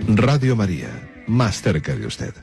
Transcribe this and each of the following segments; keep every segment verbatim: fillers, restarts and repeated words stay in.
Radio María, más cerca de usted.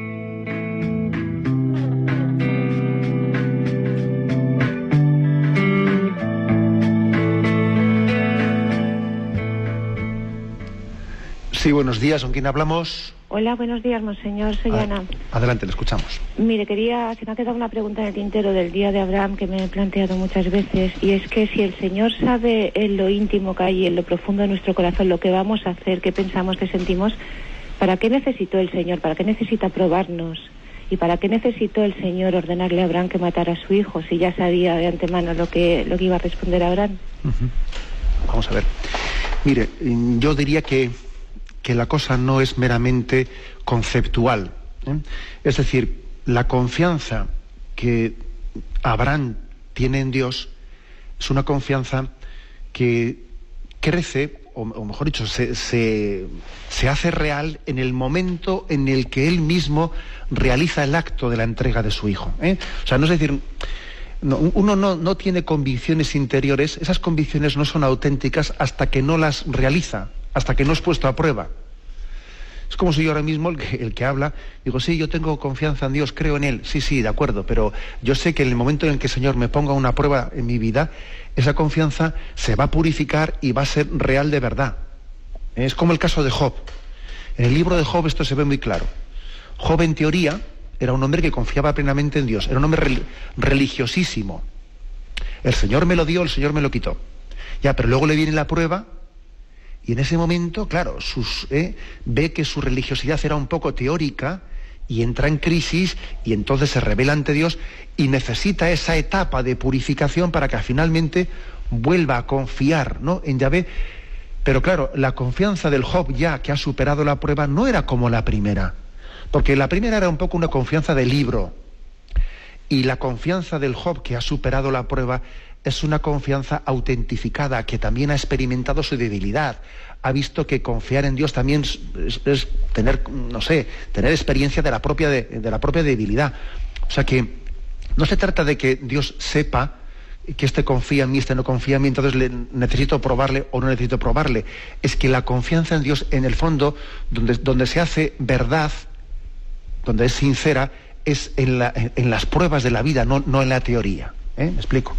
Sí, buenos días. ¿Con quién hablamos? Hola, buenos días, monseñor. Soy A- Ana. Adelante, le escuchamos. Mire, quería, se me ha quedado una pregunta en el tintero del día de Abraham que me he planteado muchas veces, y es que si el Señor sabe en lo íntimo que hay, en lo profundo de nuestro corazón, lo que vamos a hacer, qué pensamos, qué sentimos, ¿para qué necesitó el Señor? ¿Para qué necesita probarnos? ¿Y para qué necesitó el Señor ordenarle a Abraham que matara a su hijo, si ya sabía de antemano lo que, lo que iba a responder Abraham? Uh-huh. Vamos a ver. Mire, yo diría que que la cosa no es meramente conceptual, ¿eh? Es decir, la confianza que Abraham tiene en Dios es una confianza que crece, o, o mejor dicho, se, se, se hace real en el momento en el que él mismo realiza el acto de la entrega de su hijo, ¿eh? O sea, no es decir, no, uno no, no tiene convicciones interiores, esas convicciones no son auténticas hasta que no las realiza, hasta que no es puesto a prueba. Es como si yo ahora mismo, el que, el que habla, digo, sí, yo tengo confianza en Dios, creo en Él, sí, sí, de acuerdo, pero yo sé que en el momento en el que el Señor me ponga una prueba en mi vida, esa confianza se va a purificar y va a ser real de verdad. Es como el caso de Job. En el libro de Job esto se ve muy claro. Job, en teoría, era un hombre que confiaba plenamente en Dios, era un hombre rel- religiosísimo. El Señor me lo dio, el Señor me lo quitó. Ya, pero luego le viene la prueba. Y en ese momento, claro, sus, eh, ve que su religiosidad era un poco teórica y entra en crisis y entonces se revela ante Dios y necesita esa etapa de purificación para que finalmente vuelva a confiar, ¿no?, en Yahvé. Pero claro, la confianza del Job, ya que ha superado la prueba, no era como la primera, porque la primera era un poco una confianza de libro, y la confianza del Job, que ha superado la prueba, es una confianza autentificada, que también ha experimentado su debilidad. Ha visto que confiar en Dios también es, es, es tener, no sé, tener experiencia de la propia de, de la propia debilidad. O sea que no se trata de que Dios sepa que este confía en mí, este no confía en mí, entonces le, necesito probarle o no necesito probarle. Es que la confianza en Dios, en el fondo, donde, donde se hace verdad, donde es sincera, es en, la, en las pruebas de la vida, no, no en la teoría. ¿Eh? ¿Me explico?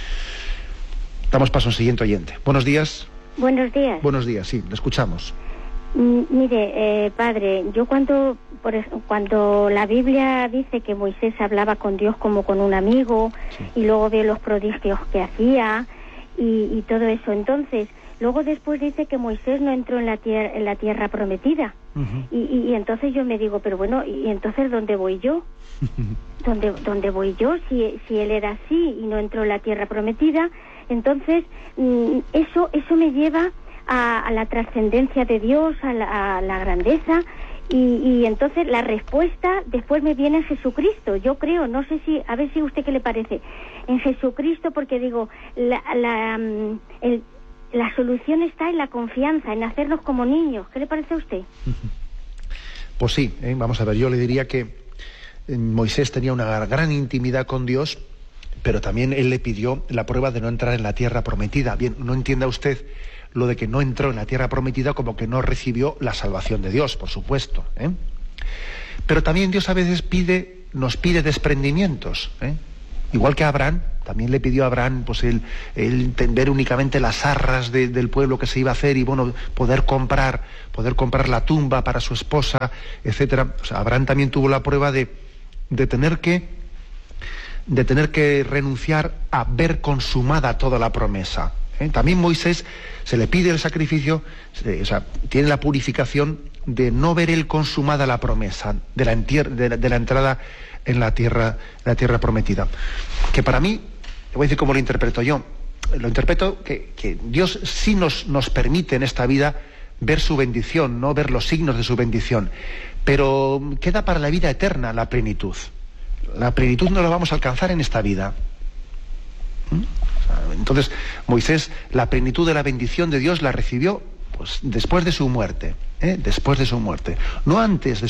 Damos paso al siguiente oyente. Buenos días. Buenos días. Buenos días, sí, le escuchamos. Mm, mire, eh, padre, yo cuando por, ej- cuando la Biblia dice que Moisés hablaba con Dios como con un amigo, sí, y luego ve los prodigios que hacía y, y todo eso, entonces, luego después dice que Moisés no entró en la tierra, en la tierra prometida. Uh-huh. y, y, y entonces yo me digo, pero bueno, ¿y entonces dónde voy yo? ¿Dónde, dónde voy yo? Si, si él era así y no entró en la tierra prometida. Entonces, eso eso me lleva a, a la trascendencia de Dios, a la, a la grandeza, y, y entonces la respuesta después me viene en Jesucristo. Yo creo, no sé si, a ver si a usted qué le parece, en Jesucristo, porque digo, la, la, el, la solución está en la confianza, en hacernos como niños. ¿Qué le parece a usted? Pues sí, ¿eh? Vamos a ver, yo le diría que Moisés tenía una gran intimidad con Dios, pero también él le pidió la prueba de no entrar en la tierra prometida. Bien, no entienda usted lo de que no entró en la tierra prometida como que no recibió la salvación de Dios, por supuesto, ¿eh? Pero también Dios a veces pide, nos pide desprendimientos, ¿eh? Igual que a Abraham, también le pidió a Abraham pues el, el ver únicamente las arras de, del pueblo que se iba a hacer y bueno, poder comprar, poder comprar la tumba para su esposa, etcétera. O sea, Abraham también tuvo la prueba de, de tener que de tener que renunciar a ver consumada toda la promesa, ¿eh? También Moisés se le pide el sacrificio, se, o sea, tiene la purificación de no ver él consumada la promesa de la, entier, de, la, de la entrada en la tierra, la tierra prometida. Que para mí, le voy a decir cómo lo interpreto yo, lo interpreto que, que Dios sí nos, nos permite en esta vida ver su bendición, no ver los signos de su bendición, pero queda para la vida eterna la plenitud. La plenitud no la vamos a alcanzar en esta vida. ¿Mm? Entonces, Moisés, la plenitud de la bendición de Dios la recibió pues después de su muerte, ¿eh? después de su muerte, no antes de